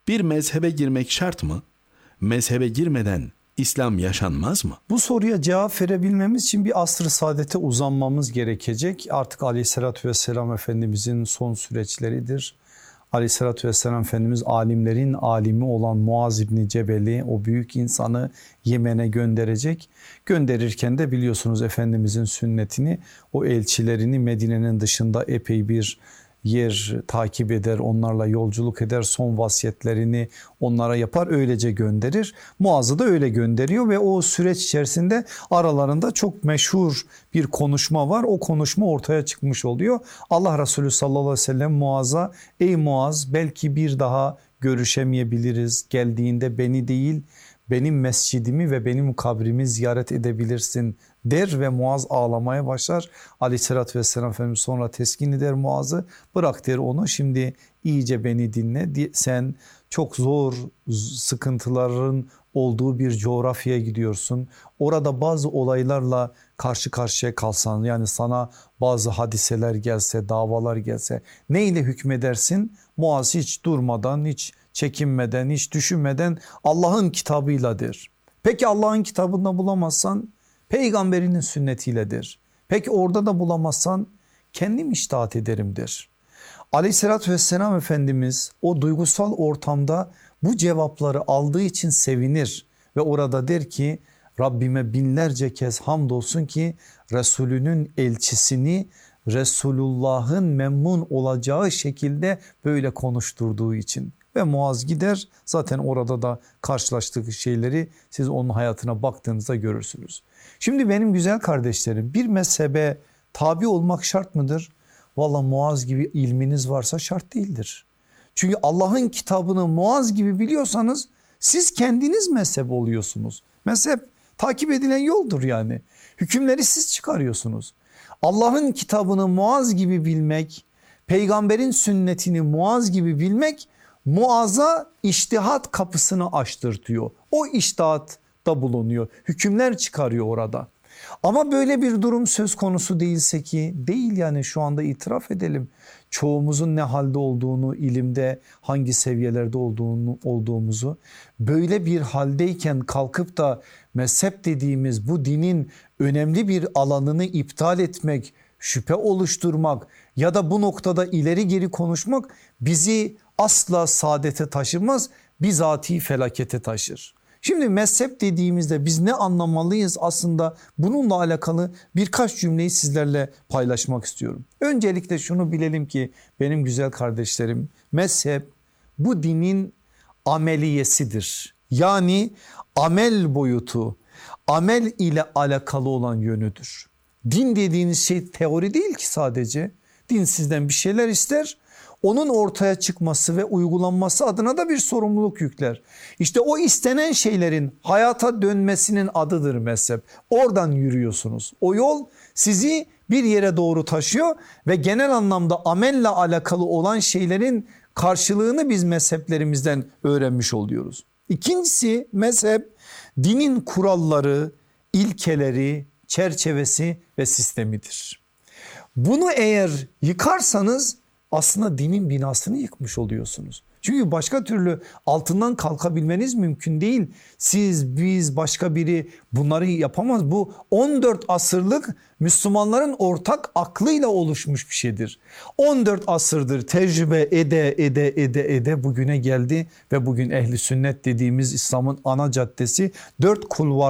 Bir mezhebe girmek şart mı? Mezhebe girmeden İslam yaşanmaz mı? Bu soruya cevap verebilmemiz için bir asr-ı saadete uzanmamız gerekecek. Artık Aleyhisselatü Vesselam Efendimizin son süreçleridir. Aleyhisselatü Vesselam Efendimiz alimlerin alimi olan Muaz İbni Cebel'i, o büyük insanı Yemen'e gönderecek. Gönderirken de biliyorsunuz Efendimizin sünnetini, o elçilerini Medine'nin dışında epey bir yer takip eder, onlarla yolculuk eder, son vasiyetlerini onlara yapar, öylece gönderir. Muaz'ı da öyle gönderiyor ve o süreç içerisinde aralarında çok meşhur bir konuşma var. O konuşma ortaya çıkmış oluyor. Allah Resulü sallallahu aleyhi ve sellem Muaz'a, ey Muaz, belki bir daha görüşemeyebiliriz, geldiğinde beni değil benim mescidimi ve benim kabrimi ziyaret edebilirsin der ve Muaz ağlamaya başlar. Aleyhissalatü vesselam Efendimiz sonra teskin eder Muaz'ı, bırak der onu, şimdi iyice beni dinle, sen çok zor sıkıntıların olduğu bir coğrafyaya gidiyorsun. Orada bazı olaylarla karşı karşıya kalsan, yani sana bazı hadiseler gelse, davalar gelse neyle hükmedersin? Muaz hiç durmadan, hiç çekinmeden, hiç düşünmeden Allah'ın kitabıyladır. Peki Allah'ın kitabında bulamazsan peygamberinin sünnetiyledir. Peki orada da bulamazsan kendim içtihat ederimdir. Aleyhissalatü vesselam Efendimiz o duygusal ortamda bu cevapları aldığı için sevinir ve orada der ki Rabbime binlerce kez hamdolsun ki Resulünün elçisini Resulullah'ın memnun olacağı şekilde böyle konuşturduğu için. Ve Muaz gider, zaten orada da karşılaştığı şeyleri siz onun hayatına baktığınızda görürsünüz. Şimdi benim güzel kardeşlerim, bir mezhebe tabi olmak şart mıdır? Valla Muaz gibi ilminiz varsa şart değildir. Çünkü Allah'ın kitabını Muaz gibi biliyorsanız siz kendiniz mezhep oluyorsunuz. Mezhep takip edilen yoldur yani. Hükümleri siz çıkarıyorsunuz. Allah'ın kitabını Muaz gibi bilmek, peygamberin sünnetini Muaz gibi bilmek Muaz'a içtihat kapısını açtırtıyor. O içtihatta bulunuyor. Hükümler çıkarıyor orada. Ama böyle bir durum söz konusu değilse ki, değil yani, şu anda itiraf edelim. Çoğumuzun ne halde olduğunu, ilimde hangi seviyelerde olduğumuzu, böyle bir haldeyken kalkıp da mezhep dediğimiz bu dinin önemli bir alanını iptal etmek, şüphe oluşturmak ya da bu noktada ileri geri konuşmak bizi asla saadete taşırmaz, bizatihi felakete taşır. Şimdi mezhep dediğimizde biz ne anlamalıyız, aslında bununla alakalı birkaç cümleyi sizlerle paylaşmak istiyorum. Öncelikle şunu bilelim ki benim güzel kardeşlerim, mezhep bu dinin ameliyesidir. Yani amel boyutu, amel ile alakalı olan yönüdür. Din dediğiniz şey teori değil ki sadece. Din sizden bir şeyler ister. Onun ortaya çıkması ve uygulanması adına da bir sorumluluk yükler. İşte o istenen şeylerin hayata dönmesinin adıdır mezhep. Oradan yürüyorsunuz. O yol sizi bir yere doğru taşıyor ve genel anlamda amelle alakalı olan şeylerin karşılığını biz mezheplerimizden öğrenmiş oluyoruz. İkincisi, mezhep dinin kuralları, ilkeleri, çerçevesi ve sistemidir. Bunu eğer yıkarsanız aslında dinin binasını yıkmış oluyorsunuz. Çünkü başka türlü altından kalkabilmeniz mümkün değil. Siz, biz, başka biri bunları yapamaz. Bu 14 asırlık Müslümanların ortak aklıyla oluşmuş bir şeydir. 14 asırdır tecrübe ede bugüne geldi ve bugün ehli sünnet dediğimiz İslam'ın ana caddesi 4 kulvar